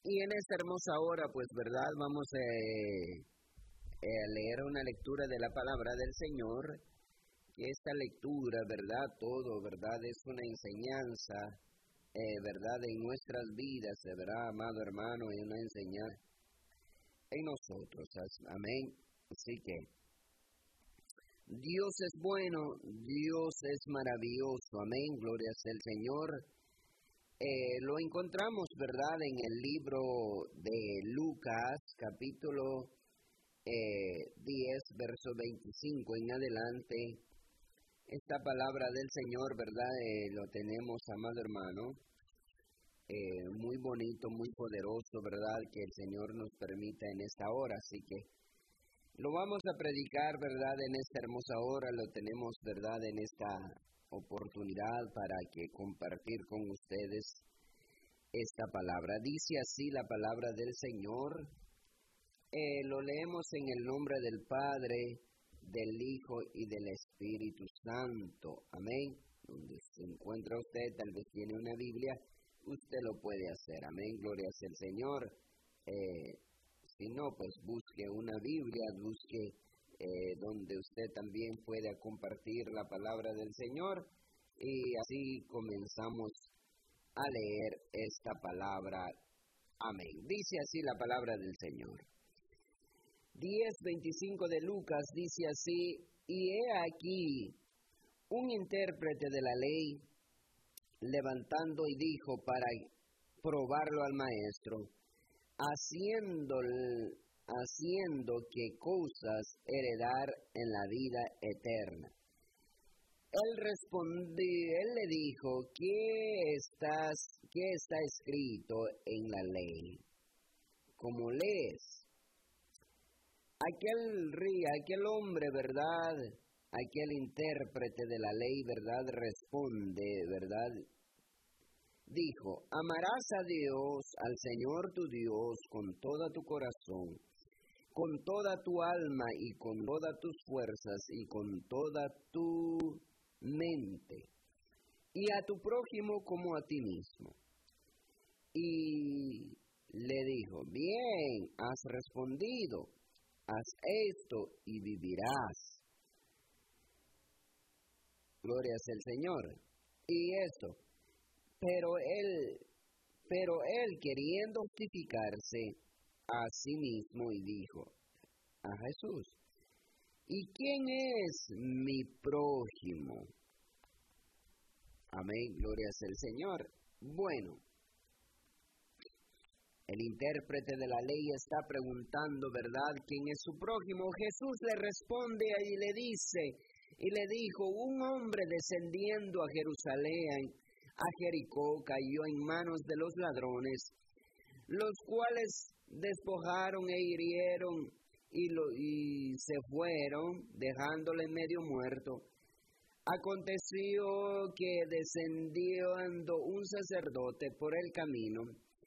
Y en esta hermosa hora, pues, ¿verdad? Vamos a leer una lectura de la palabra del Señor. Que esta lectura, ¿verdad? Todo, ¿verdad? Es una enseñanza, ¿verdad? En nuestras vidas, ¿verdad, amado hermano? Y una enseñanza en nosotros. Amén. Así que Dios es bueno, Dios es maravilloso. Amén. Gloria sea el Señor. Lo encontramos, ¿verdad? En el libro de Lucas, capítulo 10, verso 25 en adelante. Esta palabra del Señor, ¿verdad? Lo tenemos, amado hermano. Muy bonito, muy poderoso, ¿verdad? Que el Señor nos permita en esta hora. Así que lo vamos a predicar, ¿verdad? En esta hermosa hora lo tenemos, ¿verdad? En esta oportunidad para que compartir con ustedes esta palabra. Dice así la palabra del Señor. Lo leemos en el nombre del Padre, del Hijo y del Espíritu Santo. Amén. Donde se encuentra usted, tal vez tiene una Biblia, usted lo puede hacer. Amén. Gloria sea el Señor. Si no, pues busque una Biblia, busque donde usted también pueda compartir la palabra del Señor. Y así comenzamos a leer esta palabra. Amén. Dice así la palabra del Señor. 10:25 de Lucas dice así: y he aquí un intérprete de la ley levantando y dijo para probarlo al maestro, haciendo qué cosas heredar en la vida eterna. Él le dijo, ¿qué está escrito en la ley? ¿Cómo lees? Aquel hombre, ¿verdad? Aquel intérprete de la ley, ¿verdad? Responde, ¿verdad? Dijo, amarás a Dios, al Señor tu Dios, con toda tu corazón, con toda tu alma y con todas tus fuerzas y con toda tu mente, y a tu prójimo como a ti mismo. Y le dijo, bien, has respondido, haz esto y vivirás. Gloria sea el Señor. Y esto, pero él queriendo justificarse a sí mismo y dijo a Jesús, ¿y quién es mi prójimo? Amén, gloria sea el Señor. Bueno, el intérprete de la ley está preguntando, ¿verdad?, ¿quién es su prójimo? Jesús le responde y le dice, y le dijo, un hombre descendiendo a Jerusalén, a Jericó, cayó en manos de los ladrones, los cuales despojaron e hirieron y se fueron, dejándole medio muerto. Aconteció que descendiendo un sacerdote por el camino,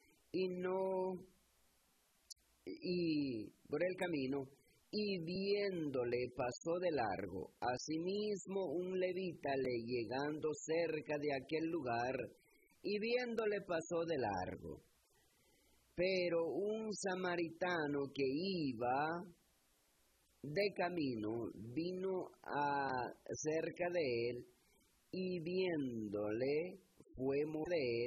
y viéndole pasó de largo. Asimismo un levita llegando cerca de aquel lugar, y viéndole pasó de largo. Pero un samaritano que iba de camino vino cerca de él, y viéndole fue de él